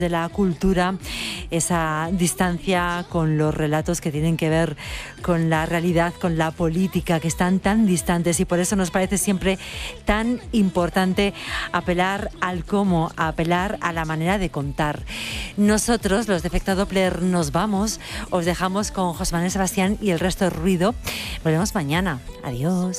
de la cultura, esa distancia con los relatos que tienen que ver con la realidad, con la política, que están tan distantes, y por eso nos parece siempre tan importante apelar al cómo, apelar a la manera de contar. Nosotros, los de Efecto Doppler, nos vamos, os dejamos con José Manuel Sebastián y el resto de ruido. Volvemos mañana. Adiós.